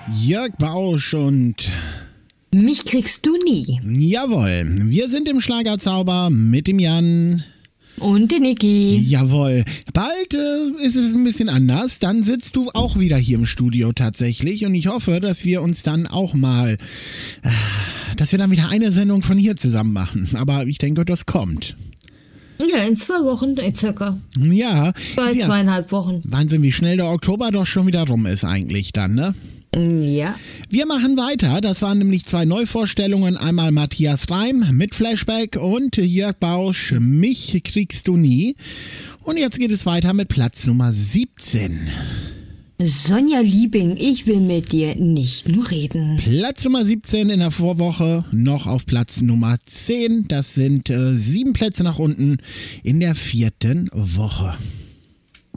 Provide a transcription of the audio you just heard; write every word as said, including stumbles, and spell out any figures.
Jörg Bausch und... Mich kriegst du nie. Jawohl, wir sind im Schlagerzauber mit dem Jan. Und den Niki. Jawohl, bald äh, ist es ein bisschen anders. Dann sitzt du auch wieder hier im Studio tatsächlich. Und ich hoffe, dass wir uns dann auch mal... Äh, dass wir dann wieder eine Sendung von hier zusammen machen. Aber ich denke, das kommt. Ja, in zwei Wochen äh, circa. Ja. Bei ja. zweieinhalb Wochen. Wahnsinn, wie schnell der Oktober doch schon wieder rum ist eigentlich dann, ne? Ja. Wir machen weiter. Das waren nämlich zwei Neuvorstellungen. Einmal Matthias Reim mit Flashback und Jörg Bausch, Mich kriegst du nie. Und jetzt geht es weiter mit Platz Nummer siebzehn. Sonja Liebing, ich will mit dir nicht nur reden. Platz Nummer siebzehn in der Vorwoche, noch auf Platz Nummer zehn. Das sind äh, sieben Plätze nach unten in der vierten Woche.